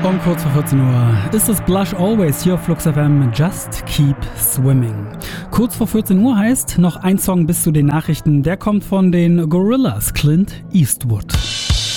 Und kurz vor 14 Uhr ist es Blush Always hier auf Flux FM, Just Keep Swimming. Kurz vor 14 Uhr heißt noch ein Song bis zu den Nachrichten, der kommt von den Gorillaz, Clint Eastwood.